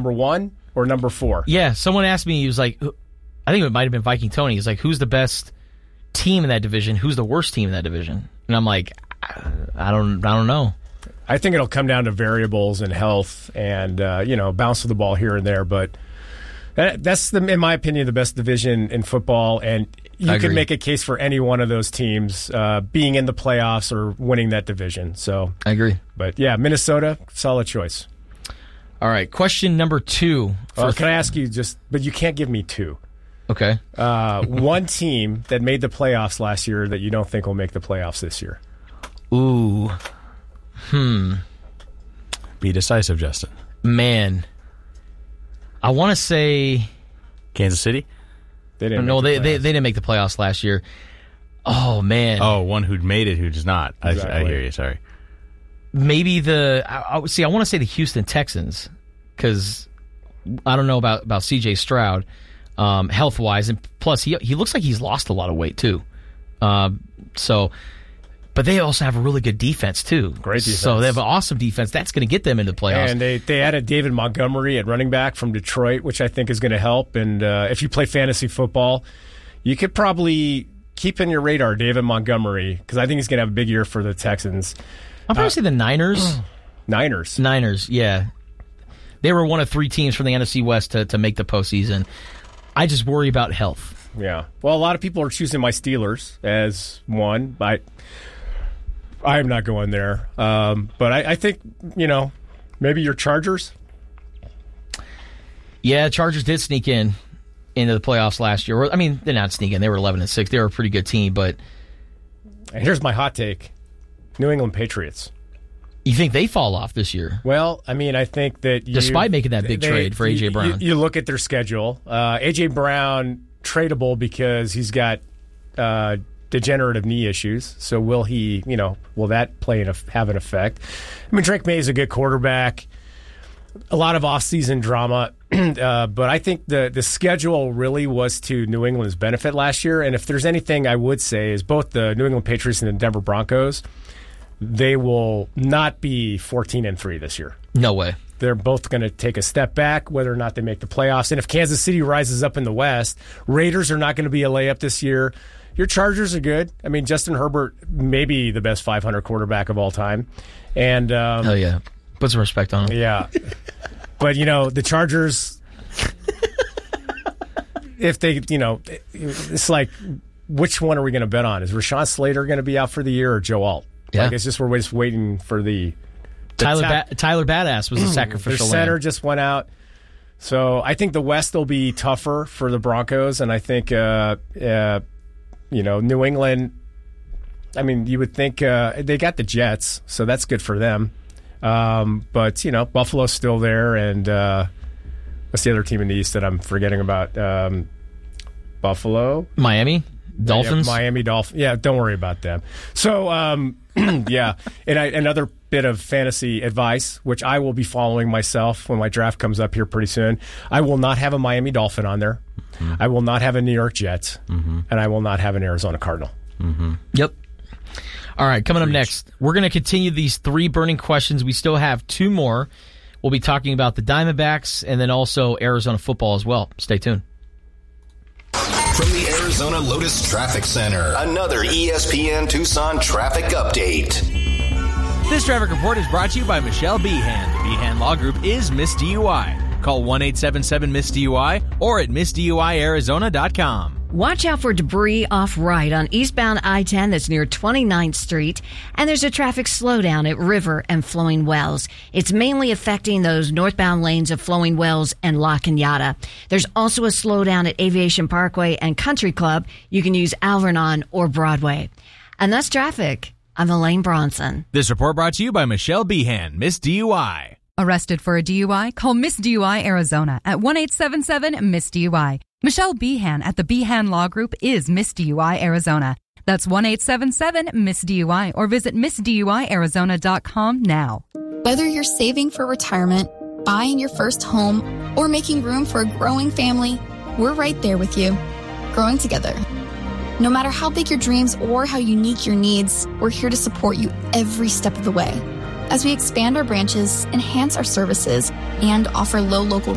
number 1 or number 4? Yeah, someone asked me, he was like, I think it might have been Viking Tony. He's like, who's the best team in that division? Who's the worst team in that division? And I'm like, I don't know. I think it'll come down to variables and health and, bounce of the ball here and there. But that's, in my opinion, the best division in football. And you can make a case for any one of those teams being in the playoffs or winning that division. So I agree. But, yeah, Minnesota, solid choice. All right, question number 2. Can I ask you but you can't give me 2. Okay. One team that made the playoffs last year that you don't think will make the playoffs this year. Ooh. Be decisive, Justin. Man. I want to say Kansas City? They didn't didn't make the playoffs last year. Oh, man. Oh, one who'd made it who does not. Exactly. I hear you, sorry. Maybe I want to say the Houston Texans, because I don't know about C.J. Stroud health-wise, and plus he looks like he's lost a lot of weight too. But they also have a really good defense too. Great defense. So they have an awesome defense. That's going to get them into the playoffs. And they added David Montgomery at running back from Detroit, which I think is going to help. And if you play fantasy football, you could probably keep in your radar David Montgomery, because I think he's going to have a big year for the Texans. I'll probably say the Niners. Niners, yeah. They were one of 3 teams from the NFC West to make the postseason. I just worry about health. Yeah. Well, a lot of people are choosing my Steelers as one, but I am not going there. But I think, maybe your Chargers. Yeah, Chargers did sneak into the playoffs last year. I mean, they're not sneaking. They were 11-6. They were a pretty good team, but Here's my hot take. New England Patriots. You think they fall off this year? Well, I mean, I think that despite making that big trade for A.J. Brown. You look at their schedule. A.J. Brown, tradable because he's got degenerative knee issues. So will that have an effect? I mean, Drake May is a good quarterback. A lot of offseason drama. But I think the schedule really was to New England's benefit last year. And if there's anything I would say is both the New England Patriots and the Denver Broncos, they will not be 14-3 this year. No way. They're both going to take a step back, whether or not they make the playoffs. And if Kansas City rises up in the West, Raiders are not going to be a layup this year. Your Chargers are good. I mean, Justin Herbert may be the best 500 quarterback of all time. And hell yeah. Put some respect on him. Yeah. But, the Chargers, if they, it's like, which one are we going to bet on? Is Rashawn Slater going to be out for the year or Joe Alt? Yeah. Like, it's just we're just waiting for the Tyler Badass was a sacrificial their center lamb. just went out. So I think the West will be tougher for the Broncos, and I think New England. I mean, you would think they got the Jets, so that's good for them. But Buffalo's still there, and what's the other team in the East that I'm forgetting about? Buffalo, Miami Dolphins, Miami Dolphins. Yeah, don't worry about them. So. Yeah, and another bit of fantasy advice, which I will be following myself when my draft comes up here pretty soon. I will not have a Miami Dolphin on there. Mm-hmm. I will not have a New York Jets, and I will not have an Arizona Cardinal. Mm-hmm. Yep. All right, coming up next, we're going to continue these 3 burning questions. We still have 2 more. We'll be talking about the Diamondbacks and then also Arizona football as well. Stay tuned. From the Arizona Lotus Traffic Center, another ESPN Tucson traffic update. This traffic report is brought to you by Michelle Behan. The Behan Law Group is Miss DUI. Call 1-877-MISS-DUI or at MissDUIArizona.com. Watch out for debris off-right on eastbound I-10 that's near 29th Street. And there's a traffic slowdown at River and Flowing Wells. It's mainly affecting those northbound lanes of Flowing Wells and La Cañada. There's also a slowdown at Aviation Parkway and Country Club. You can use Alvernon or Broadway. And that's traffic. I'm Elaine Bronson. This report brought to you by Michelle Behan, Miss DUI. Arrested for a DUI? Call Miss DUI Arizona at 1-877-MISS-DUI. Michelle Behan at the Behan Law Group is Miss DUI Arizona. That's 1-877-MISS-DUI or visit MissDUIArizona.com now. Whether you're saving for retirement, buying your first home, or making room for a growing family, we're right there with you, growing together. No matter how big your dreams or how unique your needs, we're here to support you every step of the way. As we expand our branches, enhance our services, and offer low local